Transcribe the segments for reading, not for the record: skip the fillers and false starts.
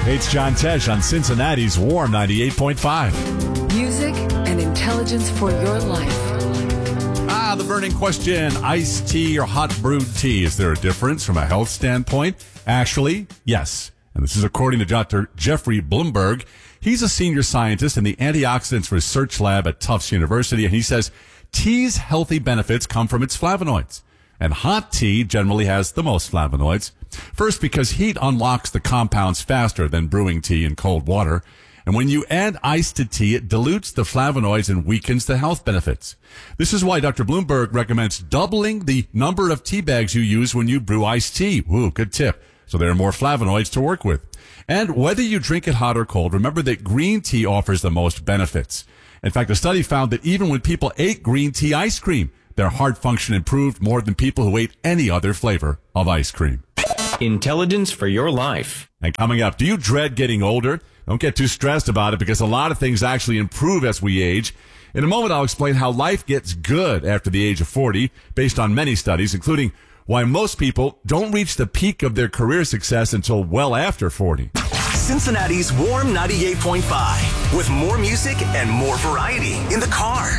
Hey, it's John Tesh on Cincinnati's Warm 98.5. Music and intelligence for your life. The burning question, iced tea or hot brewed tea. Is there a difference from a health standpoint? Actually, yes. And this is according to Dr. Jeffrey Blumberg. He's a senior scientist in the Antioxidants Research Lab at Tufts University, and he says tea's healthy benefits come from its flavonoids. And hot tea generally has the most flavonoids. First, because heat unlocks the compounds faster than brewing tea in cold water. And when you add ice to tea, it dilutes the flavonoids and weakens the health benefits. This is why Dr. Blumberg recommends doubling the number of tea bags you use when you brew iced tea. Ooh, good tip. So there are more flavonoids to work with. And whether you drink it hot or cold, remember that green tea offers the most benefits. In fact, a study found that even when people ate green tea ice cream, their heart function improved more than people who ate any other flavor of ice cream. Intelligence for your life. And coming up, do you dread getting older? Don't get too stressed about it because a lot of things actually improve as we age. In a moment, I'll explain how life gets good after the age of 40 based on many studies, including why most people don't reach the peak of their career success until well after 40. Cincinnati's Warm 98.5 with more music and more variety in the car.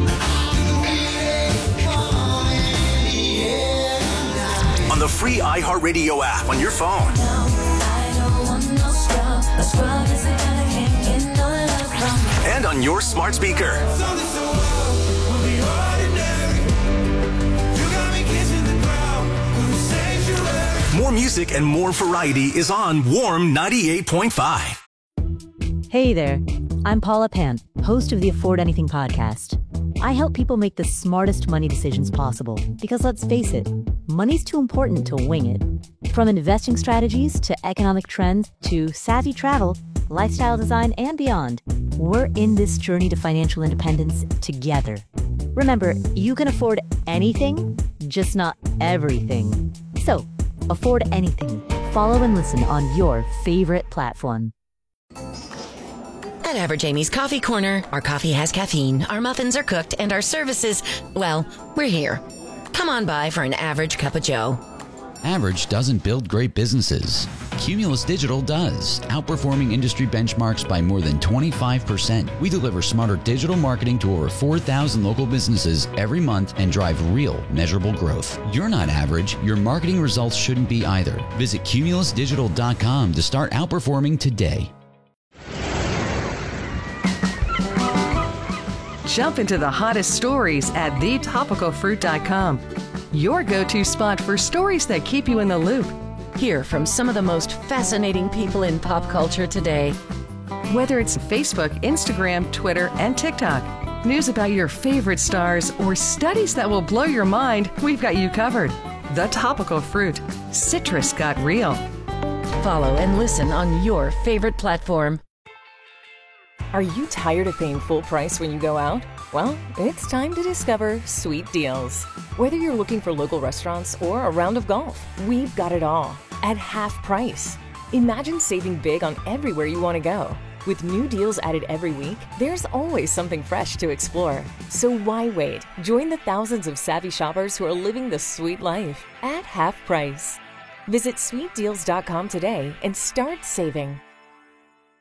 On the free iHeartRadio app on your phone. And on your smart speaker. More music and more variety is on Warm 98.5. Hey there, I'm Paula Pant, host of the Afford Anything podcast. I help people make the smartest money decisions possible because let's face it, money's too important to wing it. From investing strategies to economic trends to savvy travel, lifestyle design, and beyond, we're in this journey to financial independence together. Remember, you can afford anything, just not everything. So, afford anything. Follow and listen on your favorite platform. At Average Amy's Coffee Corner, our coffee has caffeine, our muffins are cooked, and our services, well, we're here. Come on by for an average cup of joe. Average doesn't build great businesses. Cumulus Digital does, outperforming industry benchmarks by more than 25%. We deliver smarter digital marketing to over 4,000 local businesses every month and drive real, measurable growth. You're not average. Your marketing results shouldn't be either. Visit cumulusdigital.com to start outperforming today. Jump into the hottest stories at thetopicalfruit.com. Your go-to spot for stories that keep you in the loop. Hear from some of the most fascinating people in pop culture today. Whether it's Facebook, Instagram, Twitter, and TikTok, news about your favorite stars, or studies that will blow your mind, we've got you covered. The Topical Fruit. Citrus got real. Follow and listen on your favorite platform. Are you tired of paying full price when you go out? Well, it's time to discover Sweet Deals. Whether you're looking for local restaurants or a round of golf, we've got it all at half price. Imagine saving big on everywhere you want to go. With new deals added every week, there's always something fresh to explore. So why wait? Join the thousands of savvy shoppers who are living the sweet life at half price. Visit sweetdeals.com today and start saving.